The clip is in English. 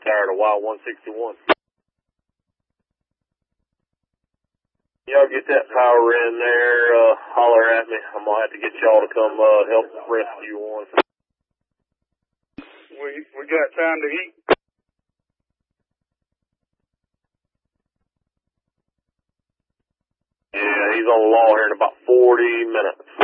tired of Y161. Y'all get that power in there, holler at me. I'm gonna have to get y'all to come help rescue one. We got time to eat. Yeah, he's on the law here in about 40 minutes.